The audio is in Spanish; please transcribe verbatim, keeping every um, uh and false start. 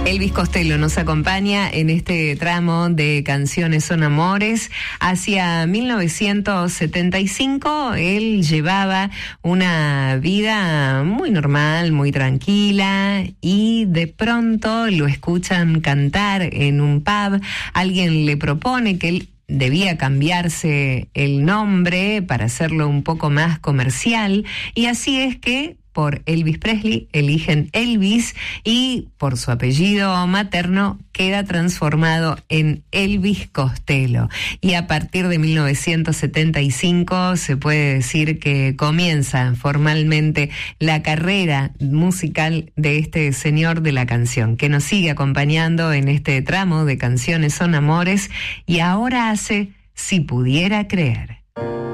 Elvis Costello nos acompaña en este tramo de Canciones son Amores. Hacia mil novecientos setenta y cinco él llevaba una vida muy normal, muy tranquila, y de pronto lo escuchan cantar en un pub. Alguien le propone que él debía cambiarse el nombre para hacerlo un poco más comercial, y así es que por Elvis Presley eligen Elvis, y por su apellido materno queda transformado en Elvis Costello. Y a partir de mil novecientos setenta y cinco se puede decir que comienza formalmente la carrera musical de este señor de la canción, que nos sigue acompañando en este tramo de Canciones son Amores, y ahora hace Si pudiera creer.